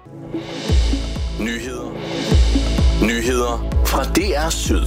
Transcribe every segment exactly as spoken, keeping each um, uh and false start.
Nyheder. Nyheder fra D R Syd.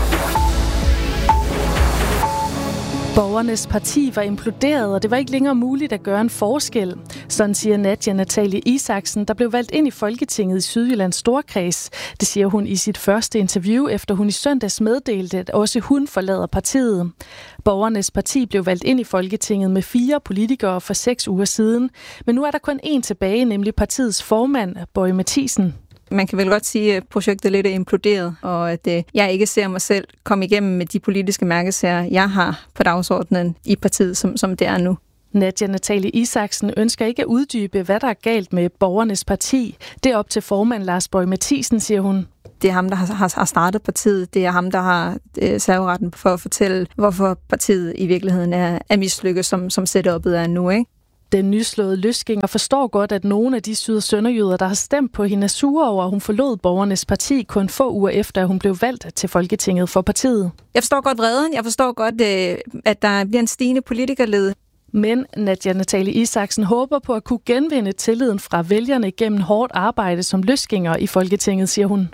Borgernes parti var imploderet, og det var ikke længere muligt at gøre en forskel. Sådan siger Nadja Natalie Isaksen, der blev valgt ind i Folketinget i Sydjyllands Storkreds. Det siger hun i sit første interview, efter hun i søndags meddelte, at også hun forlader partiet. Borgernes parti blev valgt ind i Folketinget med fire politikere for seks uger siden. Men nu er der kun én tilbage, nemlig partiets formand, Boje Mathiesen. Man kan vel godt sige, at projektet lidt er imploderet, og at øh, jeg ikke ser mig selv komme igennem med de politiske mærkesager, jeg har på dagsordenen i partiet, som, som det er nu. Nadja Natalie Isaksen ønsker ikke at uddybe, hvad der er galt med Borgernes parti. Det er op til formand Lars Boje Mathiesen, siger hun. Det er ham, der har, har startet partiet. Det er ham, der har øh, serveretten for at fortælle, hvorfor partiet i virkeligheden er, er mislykket, som, som setupet er nu, ikke? Den nyslåede Løsgænger forstår godt, at nogle af de syd- og sønderjyder, der har stemt på hende, er sure over, at hun forlod Borgernes parti kun få uger efter, at hun blev valgt til Folketinget for partiet. Jeg forstår godt vreden. Jeg forstår godt, at der bliver en stigende politikerled. Men Nadja Natalie Isaksen håber på at kunne genvinde tilliden fra vælgerne gennem hårdt arbejde som løsgænger i Folketinget, siger hun.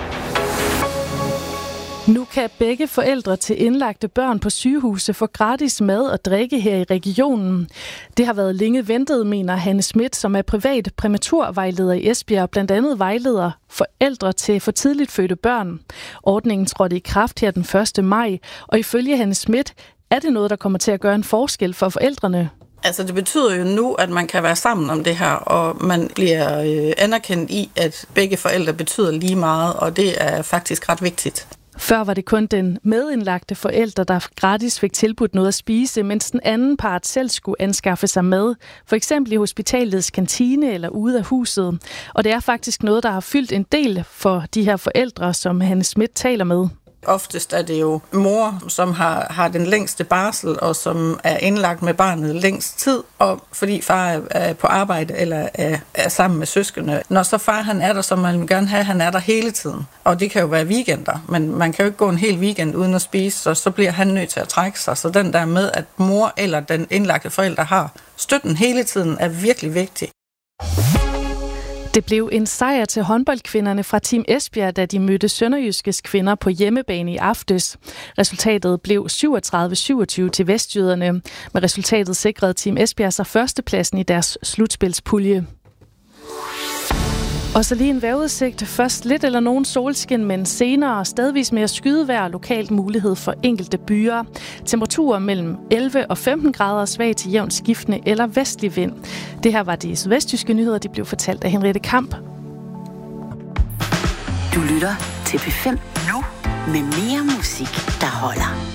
Nu kan begge forældre til indlagte børn på sygehuse få gratis mad og drikke her i regionen. Det har været længe ventet, mener Hanne Schmidt, som er privat præmaturvejleder i Esbjerg, blandt andet vejleder forældre til for tidligt fødte børn. Ordningen trådte i kraft her den første maj, og ifølge Hanne Schmidt er det noget, der kommer til at gøre en forskel for forældrene. Altså det betyder jo nu, at man kan være sammen om det her, og man bliver øh, anerkendt i, at begge forældre betyder lige meget, og det er faktisk ret vigtigt. Før var det kun den medindlagte forældre, der gratis fik tilbudt noget at spise, mens den anden part selv skulle anskaffe sig mad, for eksempel i hospitalets kantine eller ude af huset. Og det er faktisk noget, der har fyldt en del for de her forældre, som Hanne Schmidt taler med. Oftest er det jo mor, som har, har den længste barsel, og som er indlagt med barnet længst tid, og fordi far er på arbejde eller er, er sammen med søskende. Når så far han er der, så man vil gerne have, at han er der hele tiden. Og det kan jo være weekender, men man kan jo ikke gå en hel weekend uden at spise, så så bliver han nødt til at trække sig. Så den der med, at mor eller den indlagte forælder har støtten hele tiden, er virkelig vigtig. Det blev en sejr til håndboldkvinderne fra Team Esbjerg, da de mødte sønderjyskes kvinder på hjemmebane i aftes. Resultatet blev syvogtredive syvogtyve til vestjyderne. Med resultatet sikrede Team Esbjerg sig førstepladsen i deres slutspilspulje. Og så lige en vejrudsigt. Først lidt eller nogen solskin, men senere stedvis mere skydevejr og lokalt mulighed for enkelte byer. Temperaturer mellem elleve og femten grader, svag til jævnt skiftende eller vestlig vind. Det her var de sydvestjyske nyheder, de blev fortalt af Henriette Kamp. Du lytter til P fem nu med mere musik, der holder.